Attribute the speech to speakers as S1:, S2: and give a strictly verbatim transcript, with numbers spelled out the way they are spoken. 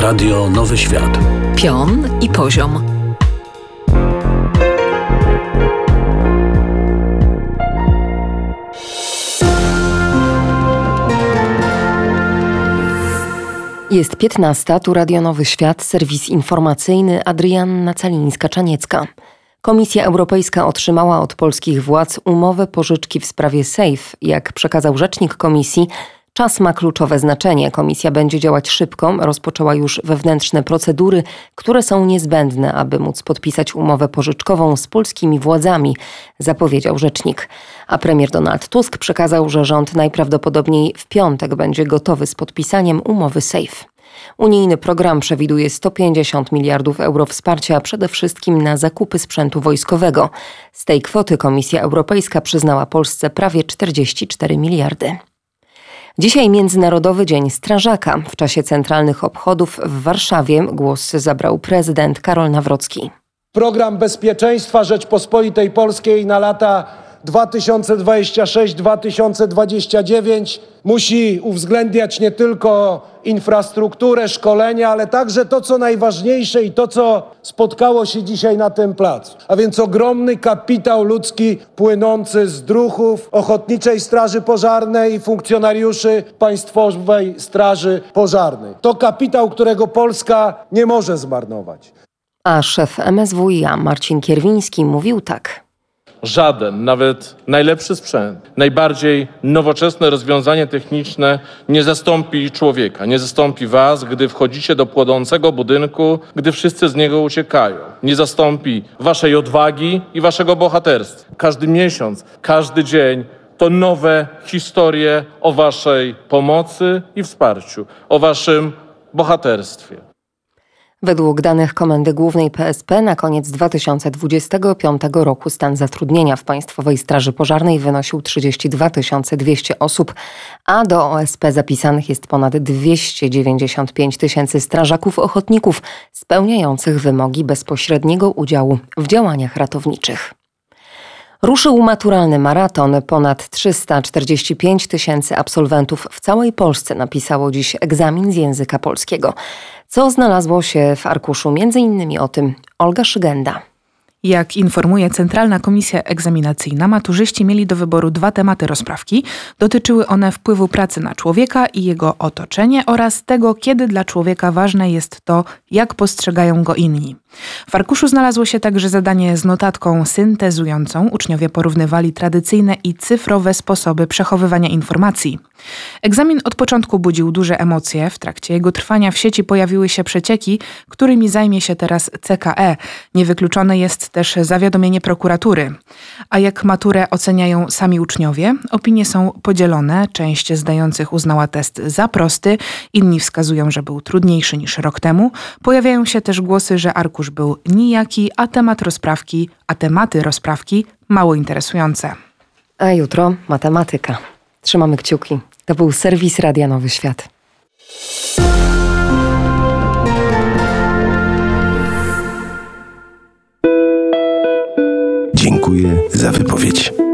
S1: Radio Nowy Świat.
S2: Pion i poziom. Jest piętnasta, tu Radio Nowy Świat, serwis informacyjny, Adrianna Calińska-Czaniecka. Komisja Europejska otrzymała od polskich władz umowę pożyczki w sprawie SAFE. Jak przekazał rzecznik komisji, czas ma kluczowe znaczenie. Komisja będzie działać szybko, rozpoczęła już wewnętrzne procedury, które są niezbędne, aby móc podpisać umowę pożyczkową z polskimi władzami, zapowiedział rzecznik. A premier Donald Tusk przekazał, że rząd najprawdopodobniej w piątek będzie gotowy z podpisaniem umowy SAFE. Unijny program przewiduje sto pięćdziesiąt miliardów euro wsparcia przede wszystkim na zakupy sprzętu wojskowego. Z tej kwoty Komisja Europejska przyznała Polsce prawie czterdzieści cztery miliardy. Dzisiaj Międzynarodowy Dzień Strażaka. W czasie centralnych obchodów w Warszawie głos zabrał prezydent Karol Nawrocki.
S3: Program bezpieczeństwa Rzeczpospolitej Polskiej na lata dwa tysiące dwudziesty szósty do dwa tysiące dwudziestego dziewiątego musi uwzględniać nie tylko infrastrukturę, szkolenia, ale także to, co najważniejsze i to, co spotkało się dzisiaj na tym placu. A więc ogromny kapitał ludzki płynący z druhów Ochotniczej Straży Pożarnej i funkcjonariuszy Państwowej Straży Pożarnej. To kapitał, którego Polska nie może zmarnować.
S2: A szef M S W i a Marcin Kierwiński mówił tak.
S4: Żaden, nawet najlepszy sprzęt, najbardziej nowoczesne rozwiązanie techniczne nie zastąpi człowieka, nie zastąpi was, gdy wchodzicie do płonącego budynku, gdy wszyscy z niego uciekają. Nie zastąpi waszej odwagi i waszego bohaterstwa. Każdy miesiąc, każdy dzień to nowe historie o waszej pomocy i wsparciu, o waszym bohaterstwie.
S2: Według danych Komendy Głównej P S P na koniec dwa tysiące dwudziestego piątego roku stan zatrudnienia w Państwowej Straży Pożarnej wynosił trzydzieści dwa tysiące dwieście osób, a do O S P zapisanych jest ponad dwieście dziewięćdziesiąt pięć tysięcy strażaków ochotników spełniających wymogi bezpośredniego udziału w działaniach ratowniczych. Ruszył maturalny maraton. Ponad trzysta czterdzieści pięć tysięcy absolwentów w całej Polsce napisało dziś egzamin z języka polskiego. Co znalazło się w arkuszu? Między innymi o tym Olga Szygenda.
S5: Jak informuje Centralna Komisja Egzaminacyjna, maturzyści mieli do wyboru dwa tematy rozprawki. Dotyczyły one wpływu pracy na człowieka i jego otoczenie oraz tego, kiedy dla człowieka ważne jest to, jak postrzegają go inni. W arkuszu znalazło się także zadanie z notatką syntezującą. Uczniowie porównywali tradycyjne i cyfrowe sposoby przechowywania informacji. Egzamin od początku budził duże emocje. W trakcie jego trwania w sieci pojawiły się przecieki, którymi zajmie się teraz C K E. Niewykluczone jest też zawiadomienie prokuratury. A jak maturę oceniają sami uczniowie? Opinie są podzielone. Część zdających uznała test za prosty, inni wskazują, że był trudniejszy niż rok temu. Pojawiają się też głosy, że arkusz był nijaki, a temat rozprawki, a tematy rozprawki mało interesujące.
S2: A jutro matematyka. Trzymamy kciuki. To był serwis Radia Nowy Świat.
S1: Dziękuję za wypowiedź.